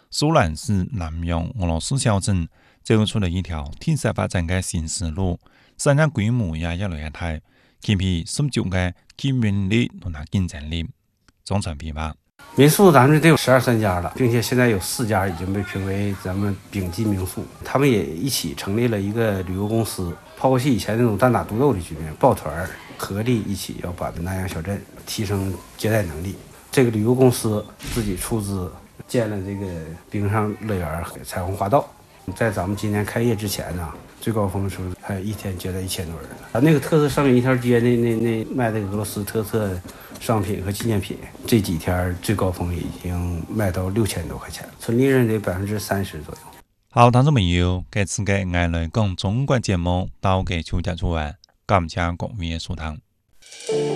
苏兰市南阳俄罗斯小镇走出了一条铁色发展的新思路，生产规模也越来越大，具备十足的吸引力和竞争力。总成批发民宿咱们得有12、13家了，并且现在有4家已经被评为咱们丙级民宿。他们也一起成立了一个旅游公司，抛弃以前那种单打独斗的局面，抱团合力一起要把南阳小镇提升接待能力。这个旅游公司自己出资建了这个冰上乐园和彩虹花道。在咱们今年开业之前呢，最高峰的时候还一天接待1000多人。那个特色商品一条街那卖的俄罗斯特色商品和纪念品，这几天最高峰已经卖到6000多块钱，纯利润得30%左右。 好，听众朋友，这次嘅我哋讲中国节目到嘅就结束完，感谢各位嘅收聽。